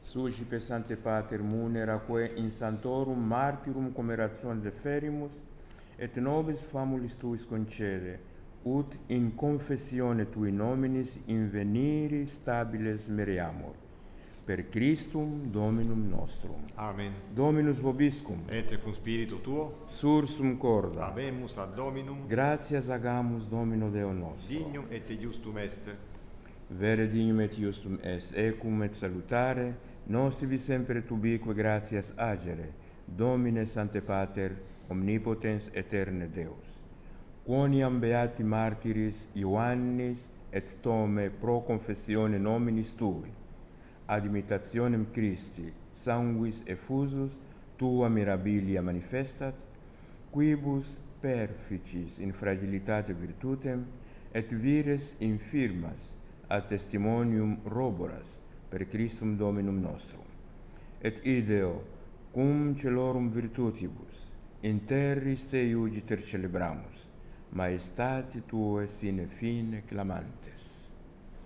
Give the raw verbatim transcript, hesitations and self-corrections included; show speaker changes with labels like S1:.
S1: Sucipe Sancte Pater munera quae in santorum martyrum commemorationem deferimus, et nobis famulis tuis concede, ut in confessione tui nominis inveniri stabiles mereamur. Per Christum Dominum nostrum.
S2: Amen.
S1: Dominus vobiscum.
S2: Et cum spiritu tuo.
S1: Sursum corda.
S2: Habemus ad Dominum.
S1: Gratias agamus Domino Deo nostro.
S2: Dignum et justum est.
S1: Vere dignum et justum est, ecum et salutare, nostrivi sempre tubique gratias agere, Domine Sancte Pater, omnipotens aeterne Deus. Quoniam beati martyris Ioannis et Tome pro confessione nominis tui, ad imitationem Christi, sanguis effusus, tua mirabilia manifestat, quibus perficis in fragilitate virtutem, et vires infirmas, ad testimonium roboras, per Christum Dominum nostrum. Et ideo, cum celorum virtutibus, in terris te iugiter celebramus, maestati tuae sine fine clamantes.